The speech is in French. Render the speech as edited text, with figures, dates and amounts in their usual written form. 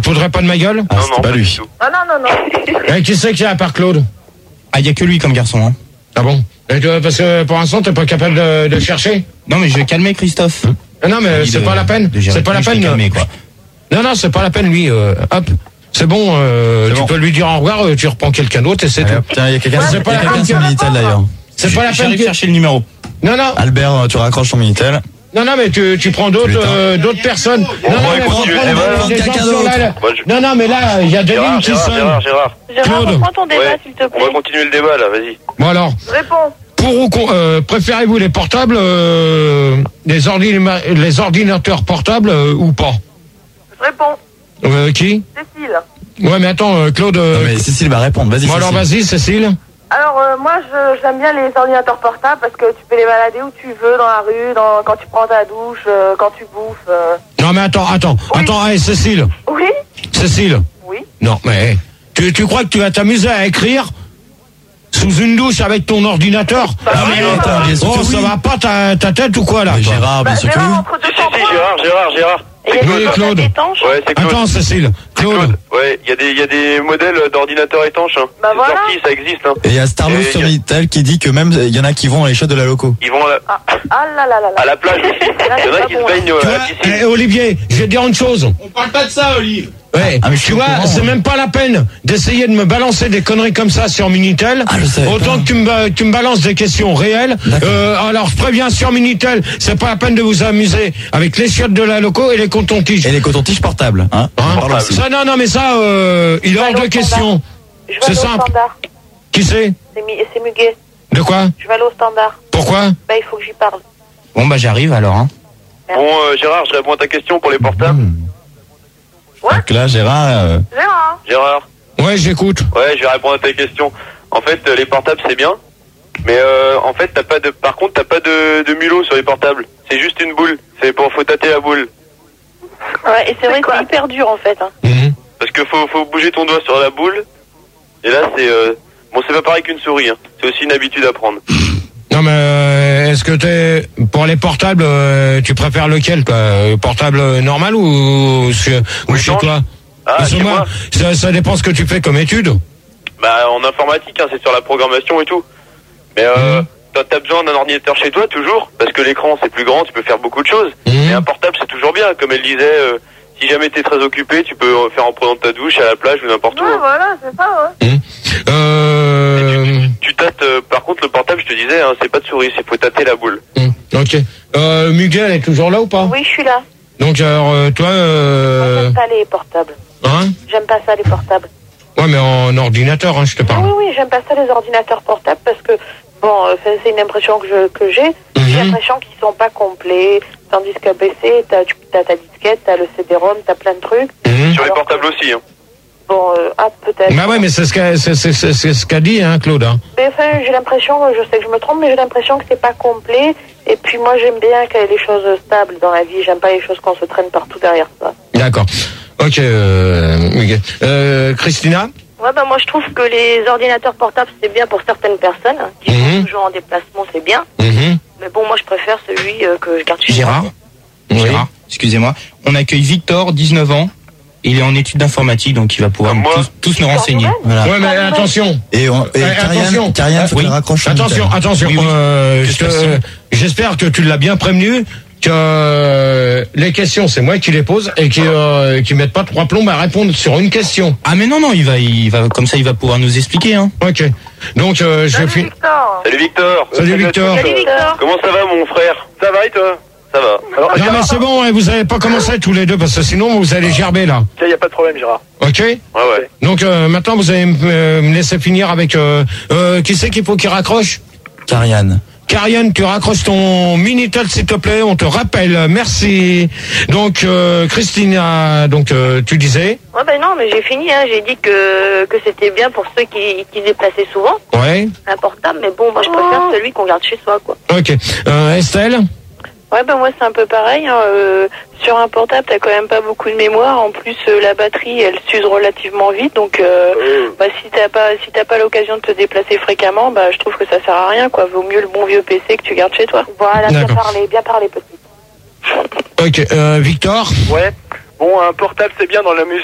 te foutrais pas de ma gueule? Non, pas lui. Ah non. Et qui c'est qui est à part Claude? Ah, y a que lui comme garçon, hein. Ah bon? Parce que pour l'instant, t'es pas capable de chercher? Non, mais je vais calmer Christophe. Non, mais c'est pas la peine. C'est pas la peine. Calmer, quoi. Non, c'est pas la peine, lui. Hop. C'est bon, tu peux lui dire au revoir, tu reprends quelqu'un d'autre et c'est tout. Tiens, il y a quelqu'un c'est pas la peine sur Minitel d'ailleurs. C'est pas la peine. J'arrive chercher le numéro. Non. Albert, tu raccroches ton Minitel. Non, mais tu prends d'autres personnes. Non, mais là, il y a des lignes qui sonnent. Gérard. Gérard, reprends ton débat, s'il te plaît. On va continuer le débat, là, vas-y. Bon, alors. Réponds. Pour ou préférez-vous les portables, les ordinateurs portables ou pas? Réponds. Qui? Cécile. Ouais, mais attends, Claude. Non, mais Cécile va répondre, vas-y. Bon, alors vas-y, Cécile. Alors, moi, j'aime bien les ordinateurs portables parce que tu peux les balader où tu veux, dans la rue, quand tu prends ta douche, quand tu bouffes. Non, mais attends, hey, Cécile. Oui. Cécile. Oui. Non, mais tu crois que tu vas t'amuser à écrire sous une douche avec ton ordinateur? Ça va pas ta tête ou quoi, là? Gérard, bien sûr que oui. Gérard. Oui, Claude. Ouais, c'est Claude. Attends, Cécile. Claude. Ouais, il y a des modèles d'ordinateurs étanches. Hein. Bah c'est voilà. sorti, ça existe. Hein. Et il y a Starlos sur Minitel qui dit que même il y en a qui vont à les chiottes de la loco. Ils vont à la plage aussi. Il y en a qui se baignent à la piscine. Olivier, je vais te dire une chose. On parle pas de ça, Olive. Ouais, tu vois, c'est même pas la peine d'essayer de me balancer des conneries comme ça sur Minitel. Autant que tu me balances des questions réelles. Alors, je préviens sur Minitel, c'est pas la peine de vous amuser avec les chiottes de la loco et les cotons-tiges. Et les cotons-tiges portables, hein. Ça, non, mais ça, il est hors de question. C'est simple. Qui c'est? C'est Muguet. De quoi? Je vais aller au standard. Pourquoi? Il faut que j'y parle. Bon, j'arrive alors, hein. Bon, Gérard, je réponds à ta question pour les portables. Donc là, Gérard. Gérard. Ouais, j'écoute. Ouais, je vais répondre à ta question. En fait, les portables, c'est bien. Mais en fait, t'as pas de mulot sur les portables. C'est juste une boule. Faut tâter la boule. Ouais, et c'est vrai que c'est hyper dur, en fait. Hein. Parce que faut bouger ton doigt sur la boule. Et là, c'est pas pareil qu'une souris. Hein. C'est aussi une habitude à prendre. Non, mais est-ce que pour les portables, tu préfères lequel, quoi? Portable normal ou chez toi? Chez moi. Ça dépend ce que tu fais comme étude. En informatique, hein, c'est sur la programmation et tout. Mais t'as besoin d'un ordinateur chez toi, toujours, parce que l'écran, c'est plus grand, tu peux faire beaucoup de choses. Et un portable, c'est toujours bien. Comme elle disait, si jamais t'es très occupé, tu peux faire en prenant ta douche, à la plage ou n'importe où. Ouais, voilà, c'est ça, Tu tâtes, par contre, le portable, je te disais, hein, c'est pas de souris, c'est faut tâter la boule. Ok. Muguet, elle est toujours là ou pas? Oui, je suis là. Donc, alors, toi... Moi, j'aime pas les portables. Hein? J'aime pas ça, les portables. Ouais, mais en ordinateur, hein, je te parle. Oui, j'aime pas ça, les ordinateurs portables, parce que, c'est une impression que j'ai. J'ai l'impression qu'ils sont pas complets. Tandis qu'à PC, t'as ta disquette, t'as le CD-ROM, t'as plein de trucs. Sur les portables aussi, hein. Peut-être. Bah ouais, mais c'est ce qu'a dit, hein, Claude. Hein. Mais enfin, j'ai l'impression, je sais que je me trompe, mais j'ai l'impression que c'est pas complet. Et puis moi, j'aime bien qu'il y ait les choses stables dans la vie. J'aime pas les choses qu'on se traîne partout derrière ça. D'accord. Ok, Muguet. Christina? Ouais, moi je trouve que les ordinateurs portables c'est bien pour certaines personnes qui sont toujours en déplacement, c'est bien. Mais bon, moi je préfère celui que je garde chez moi. Gérard, excusez-moi. On accueille Victor, 19 ans. Il est en études d'informatique, donc il va pouvoir tous nous renseigner. Voilà. Ouais, mais attention. Et Karian, faut qu'il raccroche. Attention. J'espère que tu l'as bien prévenu. Que les questions, c'est moi qui les pose et qui mettent pas 3 plombes à répondre sur une question. Ah mais non, il va comme ça, il va pouvoir nous expliquer. Hein. Ok. Donc je vais Salut Victor. Salut Victor. Comment ça va mon frère? Ça va et toi? Ça va. Alors, non mais c'est bon, hein, vous avez pas commencé tous les deux parce que sinon vous allez gerber là. Il y a pas de problème, Gérard. Ok. Ouais. Donc maintenant vous allez me laisser finir avec qui c'est qu'il faut qu'il raccroche? Karian, tu raccroches ton Minitel s'il te plaît, on te rappelle, merci. Donc Christina, tu disais? Ouais non, mais j'ai fini, hein. J'ai dit que c'était bien pour ceux qui déplaçaient souvent. Ouais. Un portable, mais bon, moi je préfère celui qu'on garde chez soi, quoi. Ok. Estelle? Ouais, moi c'est un peu pareil. Hein. Sur un portable, t'as quand même pas beaucoup de mémoire. En plus, la batterie, elle s'use relativement vite. Donc, si t'as pas l'occasion de te déplacer fréquemment, je trouve que ça sert à rien, quoi. Vaut mieux le bon vieux PC que tu gardes chez toi. Voilà, bien parlé, petit. Ok, Victor? Ouais. Bon, un portable c'est bien dans la mesure